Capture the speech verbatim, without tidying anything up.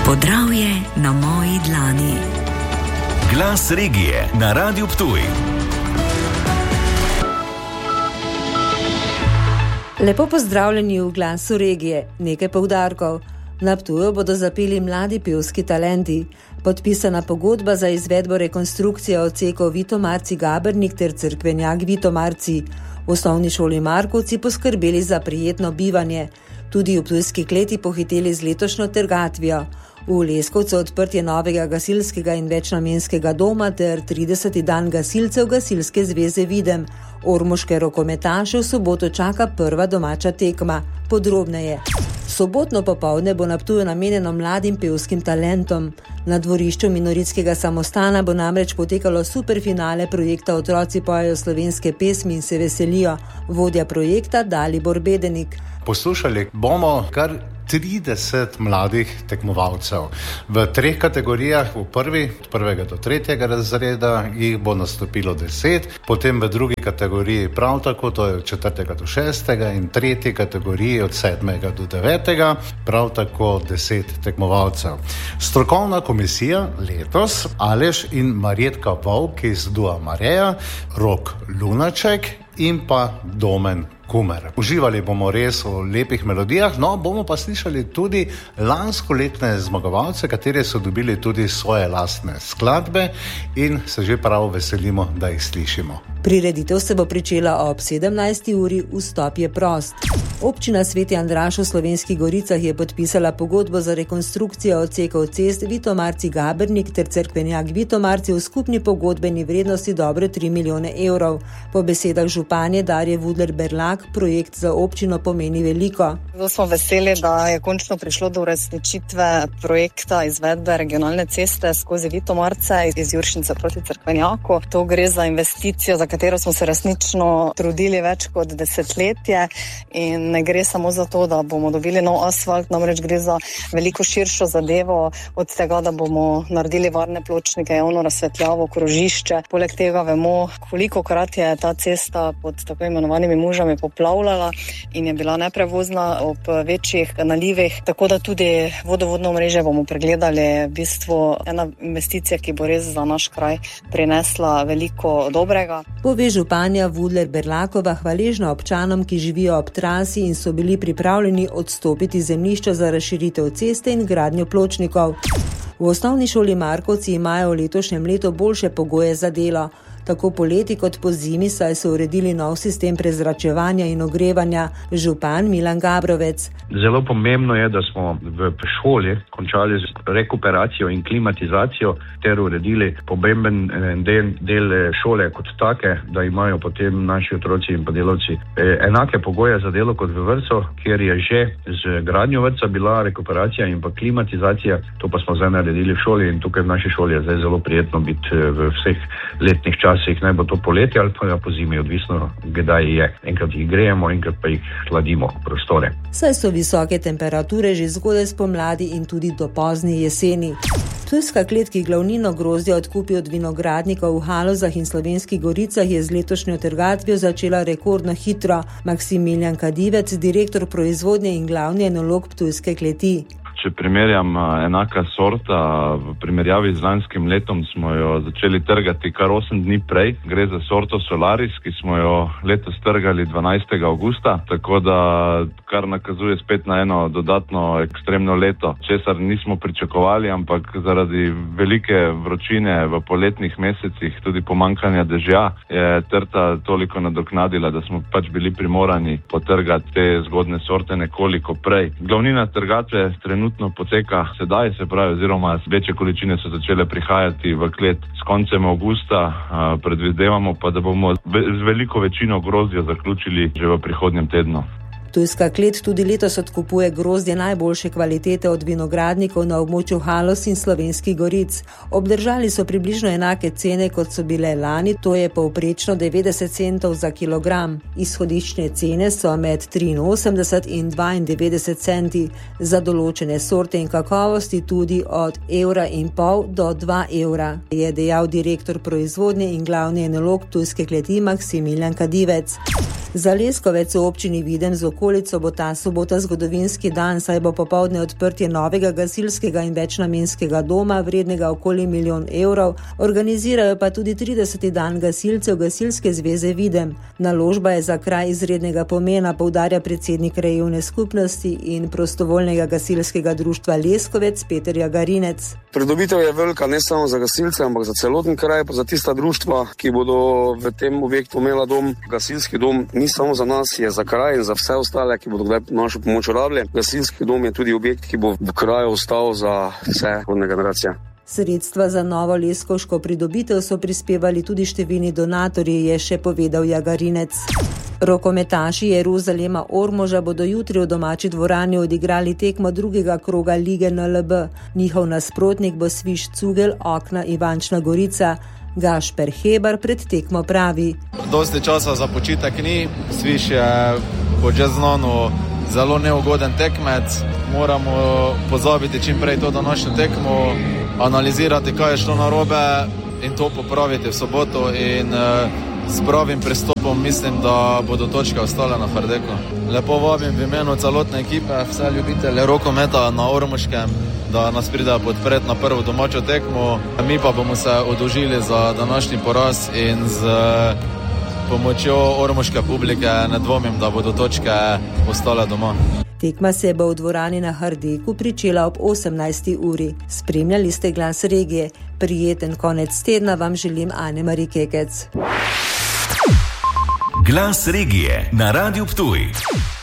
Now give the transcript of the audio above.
Podravje na moji dlani. Glas regije na Radiu Ptuj. Lepo pozdravljeni v Glasu regije. Nekaj poudarkov. Na Ptuju bodo zapeli mladi pevski talenti. Podpisana pogodba za izvedbo rekonstrukcije odsekov Vitomarci-Gabernik ter Cerkvenjak Vitomarci. V osnovni šoli Markovci poskrbeli za prijetno bivanje. Tudi v Ptujski kleti pohiteli z letošnjo trgatvijo. V Leskovcu odprtje novega gasilskega in večnamenskega doma ter trideseti dan gasilcev Gasilske zveze Videm. Ormoške rokometaše v soboto čaka prva domača tekma. Podrobneje. Sobotno popoldne bo na Ptuju namenjeno mladim pevskim talentom. Na dvorišču Minoritskega samostana bo namreč potekalo superfinale projekta Otroci pojejo slovenske pesmi in se veselijo. Vodja projekta Dalibor Bedenik. Poslušali bomo kar trideset mladih tekmovalcev. V treh kategorijah, v prvi, od prvega do tretjega razreda, jih bo nastopilo deset, potem v drugi kategoriji prav tako, to je od četrtega do šestega in tretji kategoriji od sedmega do devetega, prav tako deset tekmovalcev. Strokovna komisija letos Aleš in Marjetka Volk iz Dua Mareja, Rok Lunaček in pa Domen Kumer. Uživali bomo res v lepih melodijah, no bomo pa slišali tudi lanskoletne zmagovalce, kateri so dobili tudi svoje lastne skladbe in se že prav veselimo, da jih slišimo. Prireditev se bo pričela ob sedemnajsti uri, vstop je prost. Občina Sveti Andraž v Slovenskih Goricah je podpisala pogodbo za rekonstrukcijo odsekov cest Vitomarci-Gabernik ter Cerkvenjak Vitomarci v skupni pogodbeni vrednosti dobre tri milijone evrov. Po besedah županje Darje Vudler-Berlak projekt za občino pomeni veliko. Zelo smo veseli, da je končno prišlo do uresničitve projekta izvedbe regionalne ceste skozi Vitomarce iz Juršnice proti Cerkvenjaku. To gre za investicijo, za katero smo se resnično trudili več kot desetletje in ne gre samo za to, da bomo dobili nov asfalt, namreč gre za veliko širšo zadevo, od tega, da bomo naredili varne pločnike, javno razsvetljavo, krožišče. Poleg tega vemo, kolikokrat je ta cesta pod tako imenovanimi mužami poplavljala in je bila neprevozna ob večjih nalivih, tako da tudi vodovodno mreže bomo pregledali. V bistvu ena investicija, ki bo res za naš kraj prinesla veliko dobrega. Pove županja Vudler-Berlakova hvaležna občanom, ki živijo ob trasi in so bili pripravljeni odstopiti zemljišča za razširitev ceste in gradnjo pločnikov. V osnovni šoli Markovci imajo v letošnjem letu boljše pogoje za delo. Tako poleti kot po zimi, saj so uredili nov sistem prezračevanja in ogrevanja. Župan Milan Gabrovec. Zelo pomembno je, da smo v šoli končali z rekuperacijo in klimatizacijo ter uredili pomemben del, del šole kot take, da imajo potem naši otroci in pa delavci enake pogoje za delo kot v vrtcu, kjer je že z gradnjo vrtca bila rekuperacija in pa klimatizacija. To pa smo zdaj naredili v šoli in tukaj v naši šoli je zdaj zelo prijetno biti v vseh letnih časih, naj bo to poletje ali pa po zimi, odvisno kdaj je. Enkrat jih grejemo, enkrat pa jih hladimo prostore. Saj so visoke temperature že zgodaj spomladi in tudi do pozni jeseni. Ptujska klet, ki glavnino grozdja odkupi od vinogradnikov v Halozah in Slovenskih Goricah, je z letošnjo trgatvijo začela rekordno hitro. Maksimilijan Kadivec, direktor proizvodnje in glavni enolog Ptujske kleti. Če primerjam enaka sorta, v primerjavi z lanskim letom smo jo začeli trgati kar osem dni prej. Gre za sorto Solaris, ki smo jo letos trgali dvanajstega avgusta, tako da kar nakazuje spet na eno dodatno ekstremno leto, česar nismo pričakovali, ampak zaradi velike vročine v poletnih mesecih, tudi pomankanja dežja, je trta toliko nadoknadila, da smo pač bili primorani potrgati te zgodne sorte nekoliko prej. Glavnina trgatve trenutno poteka sedaj, se pravi, oziroma večje količine so začele prihajati v klet s koncem avgusta, predvidevamo pa, da bomo z veliko večino grozdja zaključili že v prihodnjem tednu. Ptujska klet tudi letos odkupuje grozdje najboljše kvalitete od vinogradnikov na območju Haloz in Slovenskih Goric. Obdržali so približno enake cene, kot so bile lani, to je povprečno devetdeset centov za kilogram. Izhodiščne cene so med triinosemdeset in dvaindevetdeset centi, za določene sorte in kakovosti tudi od evra in pol do dva evra, je dejal direktor proizvodnje in glavni enolog Ptujske kleti Maksimilijan Kadivec. Za Leskovec v občini Videm z okolico bo ta sobota zgodovinski dan, saj bo popoldne odprtje novega gasilskega in večnamenskega doma, vrednega okoli milijon evrov. Organizirajo pa tudi trideseti dan gasilcev Gasilske zveze Videm. Naložba je za kraj izrednega pomena, poudarja predsednik krajevne skupnosti in prostovoljnega gasilskega društva Leskovec Peter Jagarinec. Pridobitev je velika ne samo za gasilce, ampak za celoten kraj, pa za tista društva, ki bodo v tem objektu imela dom. Gasilski dom ni samo za nas, je za kraj in za vse ostale, ki bodo kdaj našo pomoč rabili. Gasilski dom je tudi objekt, ki bo v kraju ostal za vse hodne generacije. Sredstva za novo leskovško pridobitev so prispevali tudi številni donatorji, je še povedal Jagarinec. Rokometaši Jeruzalema Ormoža bodo jutri v domači dvorani odigrali tekmo drugega kroga lige N L B. Njihov nasprotnik bo Sviš Cugel, Okna Ivančna Gorica. Gašper Hebar pred tekmo pravi: Dosti časa za počitek ni, Sviš je, kot že znano, zelo neugoden tekmec. Moramo pozabiti čim prej to današnjo tekmo, analizirati, kaj je šlo narobe in to popraviti v soboto in uh, s pravim pristopom mislim, da bodo točke ostale na Fardeku. Lepo vabim v imenu celotne ekipe, vse ljubitelje rokometa na Ormoškem, da nas pridejo podpreti na prvo domačo tekmo. Mi pa bomo se odužili za današnji poraz in z pomočjo ormoške publike ne dvomim, da bodo točke ostale doma. Tekma se bo v dvorani na Hardeku pričela ob osemnajsti uri. Spremljali ste Glas regije. Prijeten konec tedna vam želim Ane-Mari Kekec. Glas regije na Radiu Ptuj.